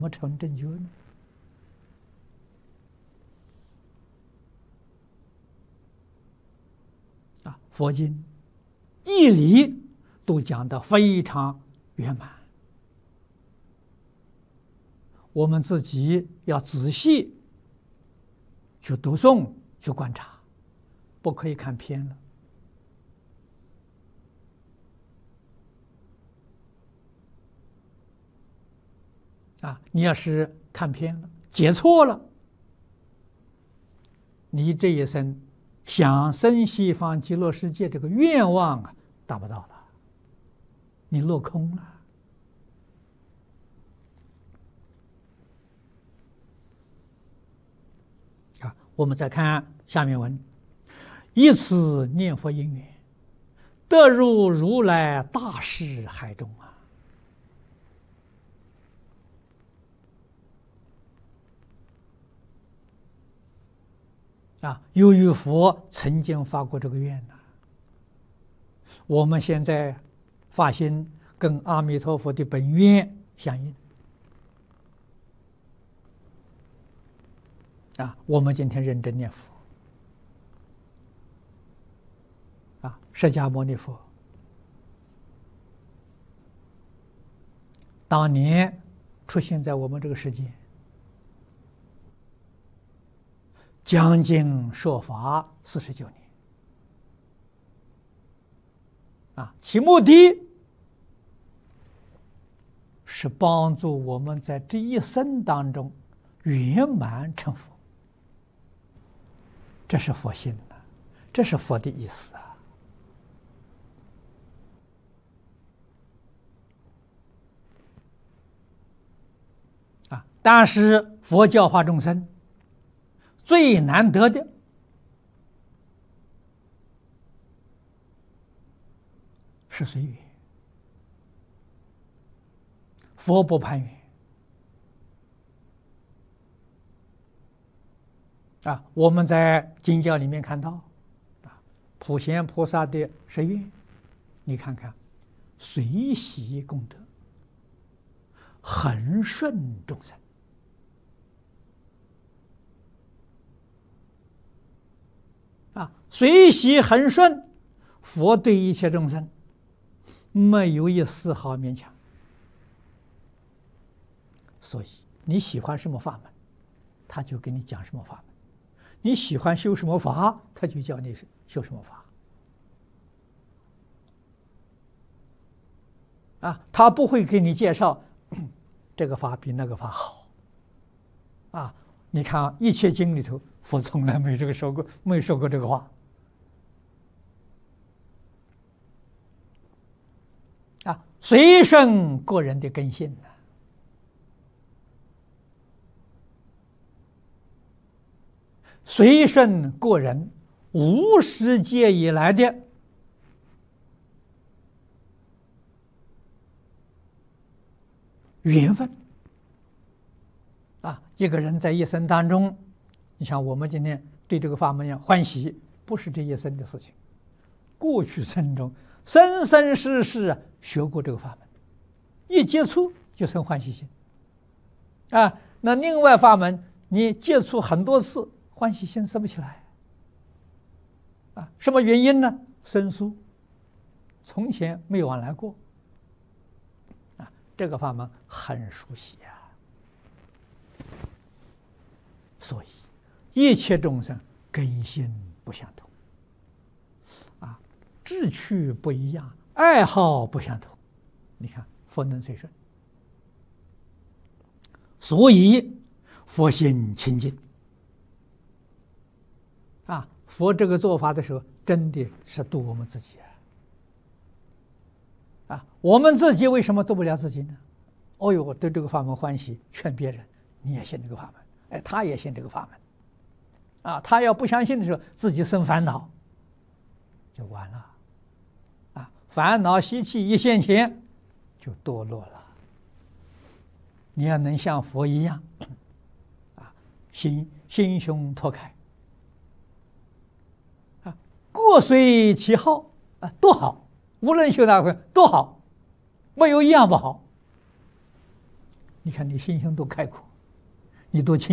怎么成正觉呢？佛经义理都讲得非常圆满，我们自己要仔细去读诵、去观察，不可以看偏了。你要是看偏了、解错了，你这一生想生西方极乐世界这个愿望达不到了，你落空了。我们再看下面文：以此念佛因缘，得入如来大士海中由于佛曾经发过这个愿我们现在发心跟阿弥陀佛的本愿相应我们今天认真念佛释迦牟尼佛当年出现在我们这个世界，将近说法49年其目的是帮助我们在这一生当中圆满成佛，这是佛心这是佛的意思但是佛教化众生最难得的是随缘，佛不攀缘我们在经教里面看到普贤菩萨的誓愿，你看看，随喜功德，恒顺众生随喜恒顺，佛对一切众生没有一丝毫勉强，所以你喜欢什么法门，他就给你讲什么法门；你喜欢修什么法，他就教你修什么法。他不会给你介绍这个法比那个法好。你看一切经里头，佛从来没说过这个话。随顺个人的根性随顺个人无始劫以来的缘分一个人在一生当中，你像我们今天对这个法门欢喜，不是这一生的事情，过去生中生生世世学过这个法门，一接触就生欢喜心那另外法门你接触很多次，欢喜心生不起来什么原因呢？生疏，从前没往来过这个法门很熟悉所以一切众生根性不相同志趣不一样，爱好不相同，你看佛能随顺，所以佛心清净佛这个做法的时候，真的是度我们自己我们自己为什么度不了自己呢？对这个法门欢喜，劝别人你也信这个法门，他也信这个法门他要不相信的时候，自己生烦恼就完了烦恼习气一现前，就堕落了。你要能像佛一样心胸拓开各随其好多好，无论修大会多好，没有一样不好。 你看你心胸多开阔，你多清。